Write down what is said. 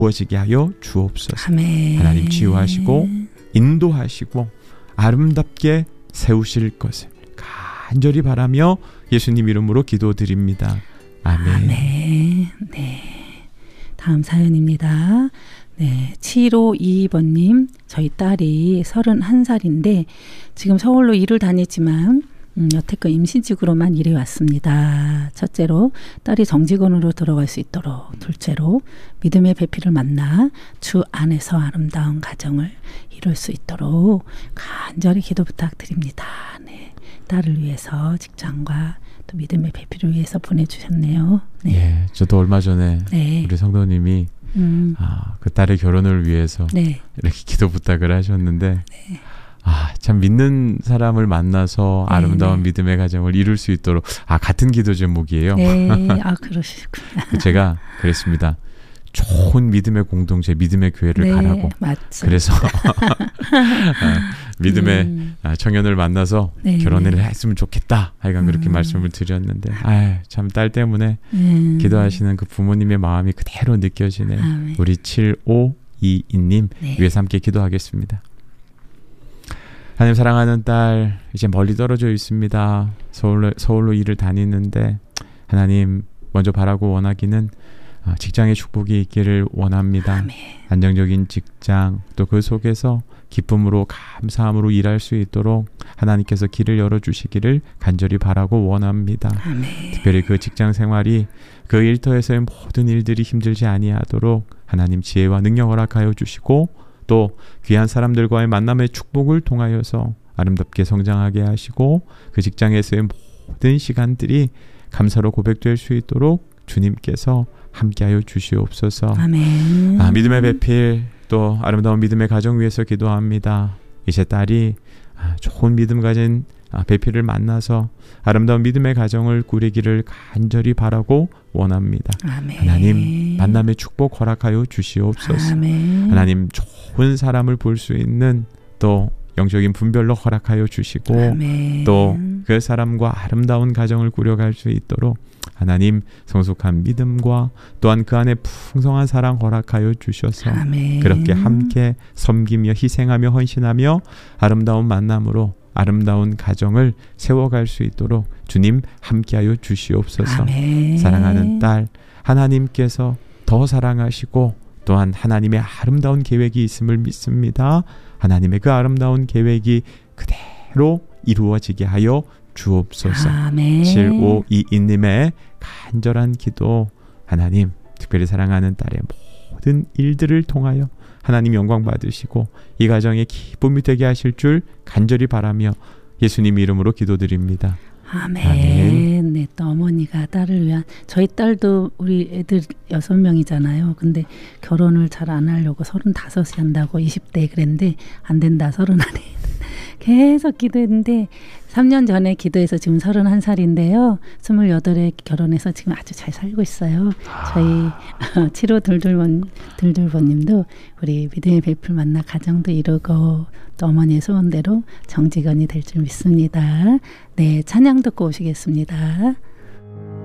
이루어지게 하여 주옵소서. 아멘. 하나님 치유하시고 인도하시고 아름답게 세우실 것을 간절히 바라며 예수님 이름으로 기도드립니다. 아멘. 아멘. 네. 다음 사연입니다. 네, 7522번님, 저희 딸이 31살인데 지금 서울로 일을 다니지만 여태껏 임시직으로만 일해왔습니다. 첫째로 딸이 정직원으로 들어갈 수 있도록, 둘째로 믿음의 배필을 만나 주 안에서 아름다운 가정을 이룰 수 있도록 간절히 기도 부탁드립니다. 네, 딸을 위해서 직장과 또 믿음의 배필을 위해서 보내주셨네요. 네. 예, 저도 얼마 전에 네. 우리 성도님이 그 딸의 결혼을 위해서 네. 이렇게 기도 부탁을 하셨는데 네. 참 믿는 사람을 만나서 아름다운 믿음의 가정을 이룰 수 있도록 같은 기도 제목이에요. 네, 그러시구나. 제가 그랬습니다. 좋은 믿음의 공동체, 믿음의 교회를 네, 가라고. 맞죠. 그래서 믿음의 청년을 만나서 네, 결혼을 네. 했으면 좋겠다. 하여간 그렇게 말씀을 드렸는데 참 딸 때문에 기도하시는 그 부모님의 마음이 그대로 느껴지네요. 우리 7522님 네. 위해서 함께 기도하겠습니다. 하나님 사랑하는 딸 이제 멀리 떨어져 있습니다. 서울로 일을 다니는데 하나님 먼저 바라고 원하기는 직장의 축복이 있기를 원합니다. 아멘. 안정적인 직장 또 그 속에서 기쁨으로 감사함으로 일할 수 있도록 하나님께서 길을 열어주시기를 간절히 바라고 원합니다. 아멘. 특별히 그 직장 생활이 그 일터에서의 모든 일들이 힘들지 아니하도록 하나님 지혜와 능력 허락하여 주시고 또 귀한 사람들과의 만남의 축복을 통하여서 아름답게 성장하게 하시고 그 직장에서의 모든 시간들이 감사로 고백될 수 있도록 주님께서 함께하여 주시옵소서. 아멘. 믿음의 배필 또 아름다운 믿음의 가정 위해서 기도합니다. 이제 딸이 좋은 믿음 가진 배필을 만나서 아름다운 믿음의 가정을 꾸리기를 간절히 바라고 원합니다. 아멘. 하나님 만남의 축복 허락하여 주시옵소서. 아멘. 하나님 좋은 사람을 볼 수 있는 또 영적인 분별로 허락하여 주시고 아멘. 또 그 사람과 아름다운 가정을 꾸려갈 수 있도록 하나님 성숙한 믿음과 또한 그 안에 풍성한 사랑 허락하여 주셔서 아멘. 그렇게 함께 섬기며 희생하며 헌신하며 아름다운 만남으로 아름다운 가정을 세워갈 수 있도록 주님 함께하여 주시옵소서. 아멘. 사랑하는 딸 하나님께서 더 사랑하시고 또한 하나님의 아름다운 계획이 있음을 믿습니다. 하나님의 그 아름다운 계획이 그대로 이루어지게 하여 주옵소서. 아멘. 7522님의 간절한 기도 하나님 특별히 사랑하는 딸의 모든 일들을 통하여 하나님 영광 받으시고 이 가정에 기쁨이 되게 하실 줄 간절히 바라며 예수님 이름으로 기도드립니다. 아멘. 아멘. 네, 또 어머니가 딸을 위한 저희 딸도 우리 애들 6명이잖아요. 근데 결혼을 잘 안 하려고 35이 한다고 20대에 그랬는데 안 된다 30안에 계속 기도했는데 3년 전에 기도해서 지금 31살인데요. 28에 결혼해서 지금 아주 잘 살고 있어요. 저희 7522번님도 우리 믿음의 배필 만나 가정도 이루고 또 어머니의 소원대로 정직원이 될 줄 믿습니다. 네, 찬양 듣고 오시겠습니다.